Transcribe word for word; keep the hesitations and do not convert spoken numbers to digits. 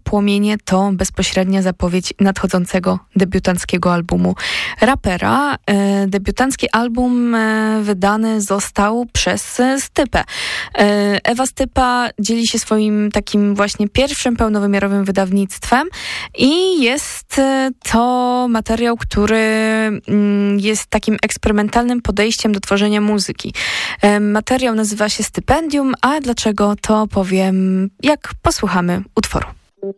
Płomienie to bezpośrednia zapowiedź nadchodzącego debiutanckiego albumu rapera. E, debiutancki album e, wydany został przez e, Stypę. E, Ewa Stypa dzieli się swoim takim właśnie pierwszym pełnowymiarowym wydawnictwem i jest e, to materiał, który mm, jest takim eksperymentalnym podejściem do tworzenia muzyki. E, materiał nazywa się Stypendium, a dlaczego to powiem, jak posłuchamy utworu.